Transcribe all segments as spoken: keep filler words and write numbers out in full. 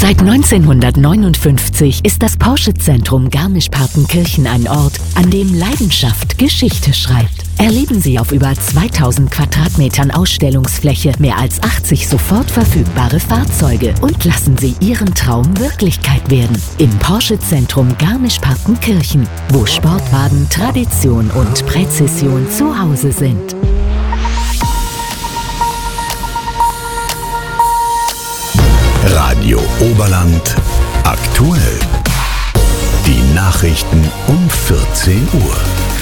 Seit neunzehnhundertneunundfünfzig ist das Porsche-Zentrum Garmisch-Partenkirchen ein Ort, an dem Leidenschaft Geschichte schreibt. Erleben Sie auf über zweitausend Quadratmetern Ausstellungsfläche mehr als achtzig sofort verfügbare Fahrzeuge und lassen Sie Ihren Traum Wirklichkeit werden. Im Porsche-Zentrum Garmisch-Partenkirchen, wo Sportwagen, Tradition und Präzision zu Hause sind. Radio Oberland aktuell. Die Nachrichten um vierzehn Uhr.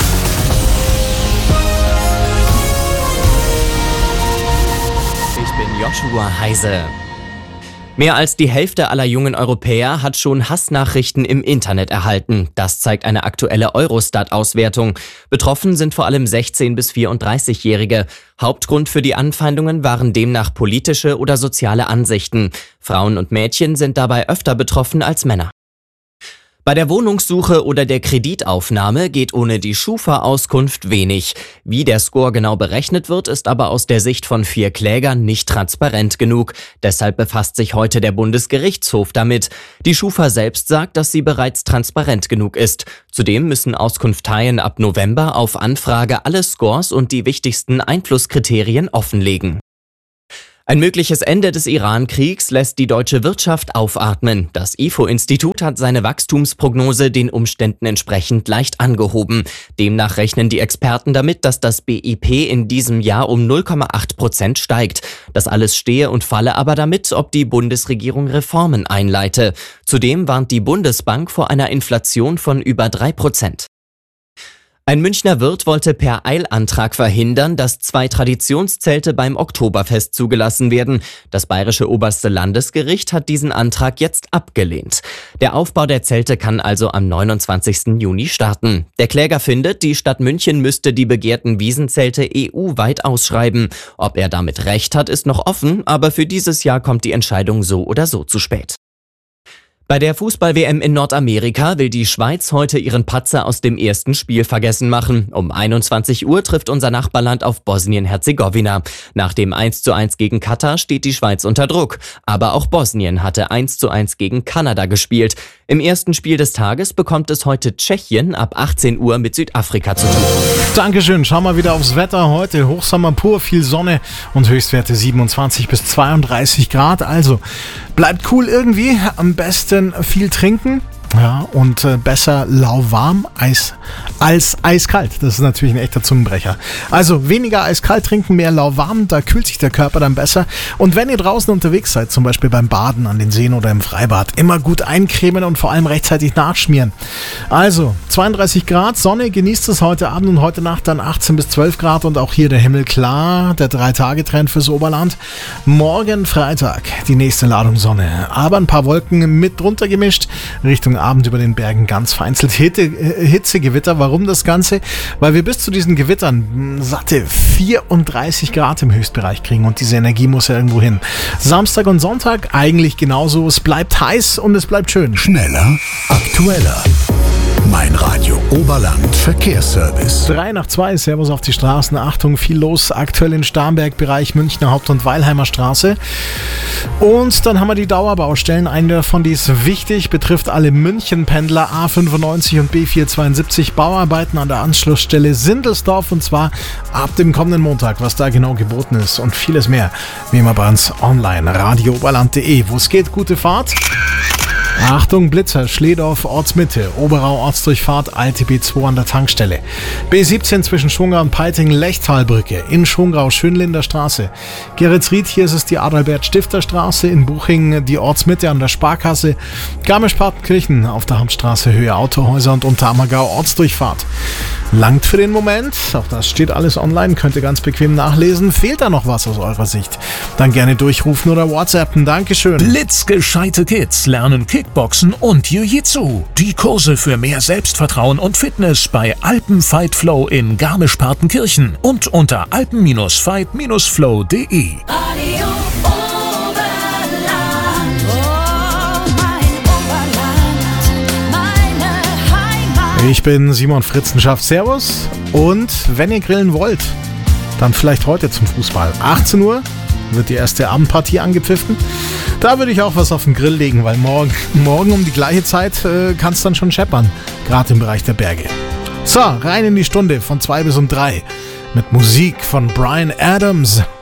Ich bin Joshua Heise. Mehr als die Hälfte aller jungen Europäer hat schon Hassnachrichten im Internet erhalten. Das zeigt eine aktuelle Eurostat-Auswertung. Betroffen sind vor allem sechzehn- bis vierunddreißigjährige. Hauptgrund für die Anfeindungen waren demnach politische oder soziale Ansichten. Frauen und Mädchen sind dabei öfter betroffen als Männer. Bei der Wohnungssuche oder der Kreditaufnahme geht ohne die Schufa-Auskunft wenig. Wie der Score genau berechnet wird, ist aber aus der Sicht von vier Klägern nicht transparent genug. Deshalb befasst sich heute der Bundesgerichtshof damit. Die Schufa selbst sagt, dass sie bereits transparent genug ist. Zudem müssen Auskunfteien ab November auf Anfrage alle Scores und die wichtigsten Einflusskriterien offenlegen. Ein mögliches Ende des Iran-Kriegs lässt die deutsche Wirtschaft aufatmen. Das I F O-Institut hat seine Wachstumsprognose den Umständen entsprechend leicht angehoben. Demnach rechnen die Experten damit, dass das B I P in diesem Jahr um null Komma acht Prozent steigt. Das alles stehe und falle aber damit, ob die Bundesregierung Reformen einleite. Zudem warnt die Bundesbank vor einer Inflation von über drei Prozent. Ein Münchner Wirt wollte per Eilantrag verhindern, dass zwei Traditionszelte beim Oktoberfest zugelassen werden. Das bayerische oberste Landesgericht hat diesen Antrag jetzt abgelehnt. Der Aufbau der Zelte kann also am neunundzwanzigsten Juni starten. Der Kläger findet, die Stadt München müsste die begehrten Wiesenzelte E U-weit ausschreiben. Ob er damit recht hat, ist noch offen, aber für dieses Jahr kommt die Entscheidung so oder so zu spät. Bei der Fußball-W M in Nordamerika will die Schweiz heute ihren Patzer aus dem ersten Spiel vergessen machen. Um einundzwanzig Uhr trifft unser Nachbarland auf Bosnien-Herzegowina. Nach dem eins zu eins gegen Katar steht die Schweiz unter Druck. Aber auch Bosnien hatte eins zu eins gegen Kanada gespielt. Im ersten Spiel des Tages bekommt es heute Tschechien ab achtzehn Uhr mit Südafrika zu tun. Dankeschön. Schauen wir wieder aufs Wetter heute. Hochsommer pur, viel Sonne und Höchstwerte siebenundzwanzig bis zweiunddreißig Grad. Also bleibt cool irgendwie. Am besten viel trinken. Ja, und äh, besser lauwarm Eis als eiskalt. Das ist natürlich ein echter Zungenbrecher. Also weniger eiskalt trinken, mehr lauwarm, da kühlt sich der Körper dann besser. Und wenn ihr draußen unterwegs seid, zum Beispiel beim Baden an den Seen oder im Freibad, immer gut eincremen und vor allem rechtzeitig nachschmieren. Also zweiunddreißig Grad, Sonne, genießt es heute Abend und heute Nacht dann achtzehn bis zwölf Grad und auch hier der Himmel klar, der Drei-Tage-Trend fürs Oberland. Morgen Freitag die nächste Ladung Sonne, aber ein paar Wolken mit drunter gemischt, Richtung Abend über den Bergen ganz vereinzelt Hitte, äh, Hitzegewitter. Warum das Ganze? Weil wir bis zu diesen Gewittern satte vierunddreißig Grad im Höchstbereich kriegen und diese Energie muss ja irgendwo hin. Samstag und Sonntag eigentlich genauso. Es bleibt heiß und es bleibt schön. Schneller, aktueller. Mein Radio Oberland Verkehrsservice. Drei nach zwei, Servus auf die Straßen. Achtung, viel los. Aktuell in Starnberg, Bereich Münchner Haupt- und Weilheimer Straße. Und dann haben wir die Dauerbaustellen. Eine davon, die ist wichtig, betrifft alle München-Pendler A fünfundneunzig und B vierhundertzweiundsiebzig. Bauarbeiten an der Anschlussstelle Sindelsdorf und zwar ab dem kommenden Montag, was da genau geboten ist und vieles mehr. Wie immer bei uns online, radio oberland punkt de. Wo es geht, gute Fahrt. Achtung, Blitzer, Schledorf, Ortsmitte, Oberau, Ortsdurchfahrt, Alte B zwei an der Tankstelle. B siebzehn zwischen Schongau und Peiting, Lechtalbrücke, in Schongau, Schönlinder Straße. Geretsried, hier ist es die Adalbert-Stifter-Straße, in Buching die Ortsmitte an der Sparkasse. Garmisch-Partenkirchen auf der Hauptstraße, Höhe Autohäuser und Unterammergau, Ortsdurchfahrt. Langt für den Moment, auch das steht alles online, könnt ihr ganz bequem nachlesen. Fehlt da noch was aus eurer Sicht? Dann gerne durchrufen oder WhatsAppen. Dankeschön. Blitzgescheite Kids lernen Kickboxen und Jiu-Jitsu. Die Kurse für mehr Selbstvertrauen und Fitness bei Alpen Fight Flow in Garmisch-Partenkirchen und unter alpen fight flow punkt de. Radio Oberland, oh mein Oberland, meine Heimat. Ich bin Simon Fritzenschaft, Servus. Und wenn ihr grillen wollt, dann vielleicht heute zum Fußball. achtzehn Uhr wird die erste Abendpartie angepfiffen. Da würde ich auch was auf den Grill legen, weil morgen, morgen um die gleiche Zeit äh, kann es dann schon scheppern, gerade im Bereich der Berge. So, rein in die Stunde von zwei bis um drei mit Musik von Bryan Adams.